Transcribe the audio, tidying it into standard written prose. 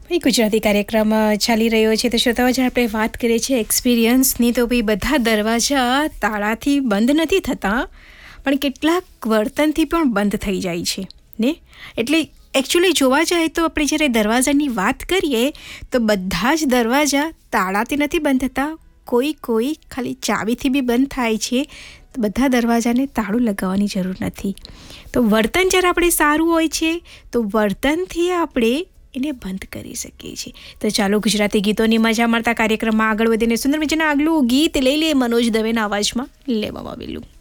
એ ગુજરાતી કાર્યક્રમ ચાલી રહ્યો છે. તો શ્રોતાઓ, જ્યારે આપણે વાત કરીએ છીએ એક્સપિરિયન્સની, તો ભાઈ બધા દરવાજા તાળાથી બંધ નથી થતા, પણ કેટલાક વર્તનથી પણ બંધ થઈ જાય છે ને. એટલે એકચ્યુઅલી જોવા જાય તો આપણે જ્યારે દરવાજાની વાત કરીએ તો બધા જ દરવાજા તાળાથી નથી બંધ થતા, કોઈ ખાલી ચાવીથી બી બંધ થાય છે. તો બધા દરવાજાને તાળું લગાવવાની જરૂર નથી. તો વર્તન જ્યારે આપણે સારું હોય છે તો વર્તનથી આપણે એને બંધ કરી શકીએ છીએ. તો ચાલો ગુજરાતી ગીતોની મજા મારતા કાર્યક્રમમાં આગળ વધીને સુંદર મજાના આગલું ગીત લઈ લઈએ મનોજ દવેના અવાજમાં લેવામાં આવેલું.